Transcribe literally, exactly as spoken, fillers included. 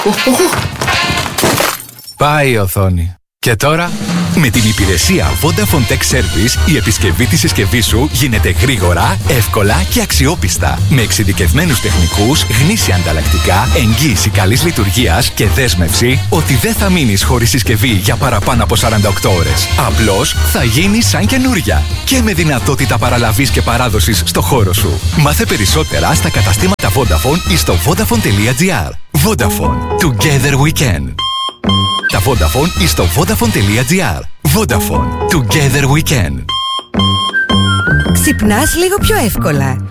Πάει η οθόνη. Και τώρα, με την υπηρεσία Vodafone Tech Service, η επισκευή της συσκευής σου γίνεται γρήγορα, εύκολα και αξιόπιστα. Με εξειδικευμένους τεχνικούς, γνήσια ανταλλακτικά, εγγύηση καλής λειτουργίας και δέσμευση ότι δεν θα μείνεις χωρίς συσκευή για παραπάνω από σαράντα οκτώ ώρες. Απλώς θα γίνει σαν καινούρια. Και με δυνατότητα παραλαβής και παράδοσης στο χώρο σου. Μάθε περισσότερα στα καταστήματα Vodafone ή στο vodafone.gr. Vodafone. Together we can. Τα Vodafone ή στο vodafone.gr. Vodafone. Together we can. Ξυπνάς λίγο πιο εύκολα.